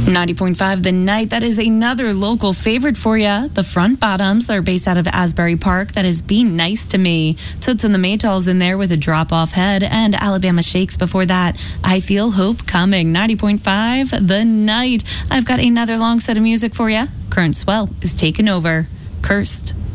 90.5 The Night. That is another local favorite for you. The Front Bottoms. They're based out of Asbury Park. That is Be Nice to Me. Toots and the Maytals in there with a drop-off head. And Alabama Shakes before that. I Feel Hope Coming. 90.5 The Night. I've got another long set of music for you. Current Swell is taking over. Cursed.